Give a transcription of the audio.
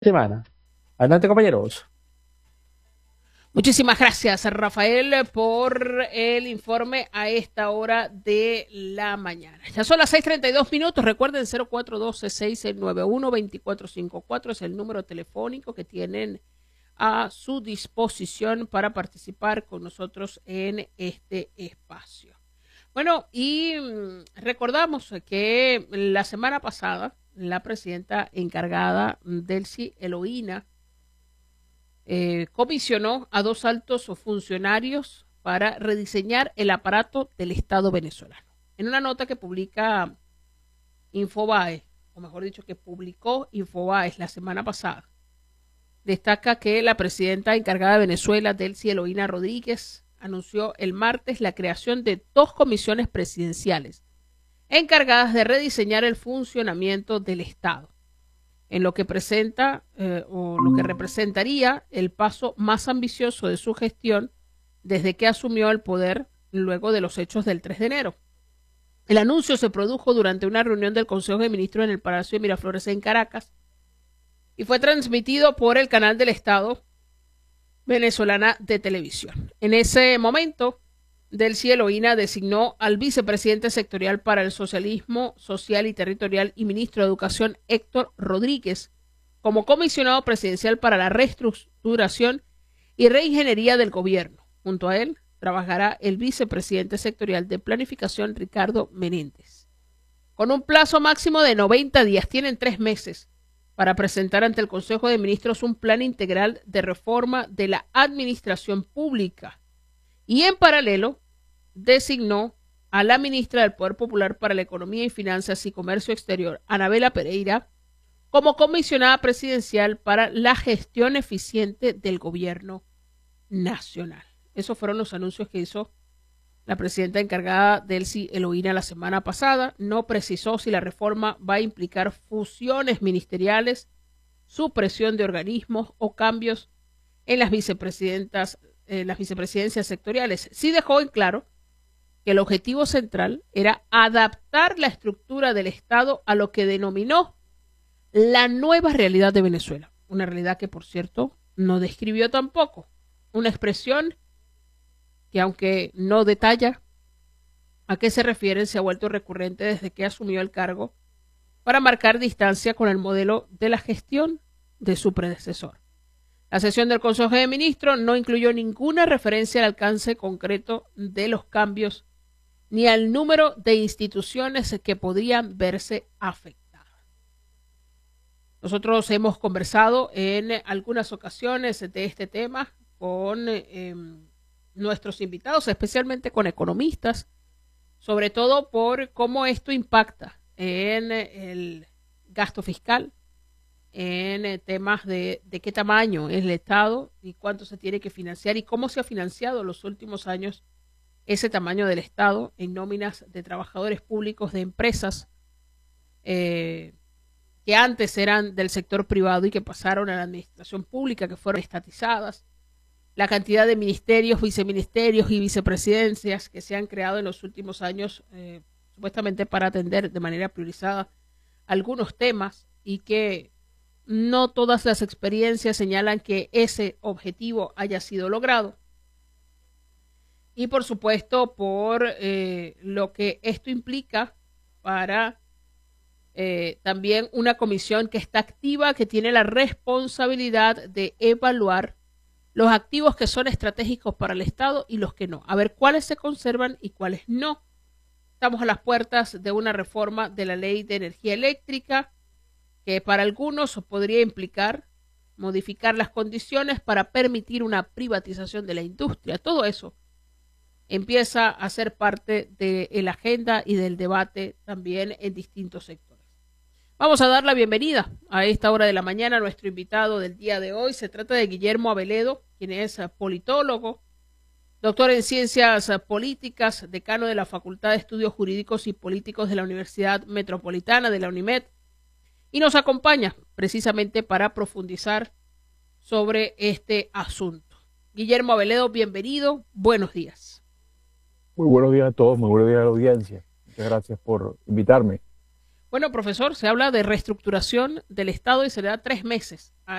Semana. Adelante, compañeros. Muchísimas gracias, Rafael, por el informe a esta hora de la mañana. Ya son las 6:32 minutos. Recuerden, 0412-691-2454 es el número telefónico que tienen a su disposición para participar con nosotros en este espacio. Bueno, y recordamos que la semana pasada la presidenta encargada Delcy Eloína comisionó a dos altos funcionarios para rediseñar el aparato del Estado venezolano. En una nota que publica Infobae, o mejor dicho, que publicó Infobae la semana pasada, destaca que la presidenta encargada de Venezuela, Delcy Eloína Rodríguez, anunció el martes la creación de dos comisiones presidenciales encargadas de rediseñar el funcionamiento del Estado, en lo que presenta o lo que representaría el paso más ambicioso de su gestión desde que asumió el poder luego de los hechos del 3 de enero. El anuncio se produjo durante una reunión del Consejo de Ministros en el Palacio de Miraflores en Caracas y fue transmitido por el canal del Estado venezolana de televisión. En ese momento, Delcy Eloína designó al vicepresidente sectorial para el socialismo social y territorial y ministro de Educación, Héctor Rodríguez, como comisionado presidencial para la reestructuración y reingeniería del gobierno. Junto a él trabajará el vicepresidente sectorial de planificación, Ricardo Menéndez. Con un plazo máximo de 90 días, tienen 3 meses para presentar ante el Consejo de Ministros un plan integral de reforma de la administración pública. Y en paralelo, designó a la ministra del Poder Popular para la Economía y Finanzas y Comercio Exterior, Anabela Pereira, como comisionada presidencial para la gestión eficiente del gobierno nacional. Esos fueron los anuncios que hizo la presidenta encargada Delcy Eloína la semana pasada. No precisó si la reforma va a implicar fusiones ministeriales, supresión de organismos o cambios en las vicepresidencias sectoriales. Sí dejó en claro que el objetivo central era adaptar la estructura del Estado a lo que denominó la nueva realidad de Venezuela. Una realidad que, por cierto, no describió tampoco. Una expresión que, aunque no detalla a qué se refieren, se ha vuelto recurrente desde que asumió el cargo para marcar distancia con el modelo de la gestión de su predecesor. La sesión del Consejo de Ministros no incluyó ninguna referencia al alcance concreto de los cambios ni al número de instituciones que podrían verse afectadas. Nosotros hemos conversado en algunas ocasiones de este tema con nuestros invitados, especialmente con economistas, sobre todo por cómo esto impacta en el gasto fiscal, en temas de qué tamaño es el Estado y cuánto se tiene que financiar y cómo se ha financiado en los últimos años ese tamaño del Estado en nóminas de trabajadores públicos de empresas que antes eran del sector privado y que pasaron a la administración pública, que fueron estatizadas, la cantidad de ministerios, viceministerios y vicepresidencias que se han creado en los últimos años, supuestamente para atender de manera priorizada algunos temas, y que no todas las experiencias señalan que ese objetivo haya sido logrado. Y por supuesto por lo que esto implica para también una comisión que está activa, que tiene la responsabilidad de evaluar los activos que son estratégicos para el Estado y los que no. A ver cuáles se conservan y cuáles no. Estamos a las puertas de una reforma de la ley de energía eléctrica que para algunos podría implicar modificar las condiciones para permitir una privatización de la industria. Todo eso empieza a ser parte de la agenda y del debate también en distintos sectores. Vamos a dar la bienvenida a esta hora de la mañana a nuestro invitado del día de hoy. Se trata de Guillermo Aveledo, quien es politólogo, doctor en Ciencias Políticas, decano de la Facultad de Estudios Jurídicos y Políticos de la Universidad Metropolitana de la UNIMED, y nos acompaña precisamente para profundizar sobre este asunto. Guillermo Aveledo, bienvenido, buenos días. Muy buenos días a todos, muy buenos días a la audiencia. Muchas gracias por invitarme. Bueno, profesor, se habla de reestructuración del Estado y se le da 3 meses